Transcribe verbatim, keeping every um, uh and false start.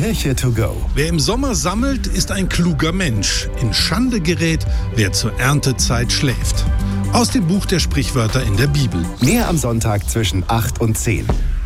Kirche to go. Wer im Sommer sammelt, ist ein kluger Mensch. In Schande gerät, wer zur Erntezeit schläft. Aus dem Buch der Sprichwörter in der Bibel. Mehr am Sonntag zwischen acht und zehn.